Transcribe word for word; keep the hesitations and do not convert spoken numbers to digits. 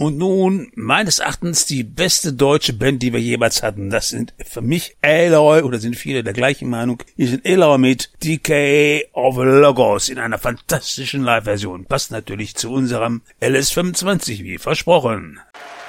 Und nun, meines Erachtens, die beste deutsche Band, die wir jemals hatten. Das sind für mich Aloy, oder sind viele der gleichen Meinung, hier sind Aloy mit D K of Logos in einer fantastischen Live-Version. Passt natürlich zu unserem L S fünfundzwanzig, wie versprochen.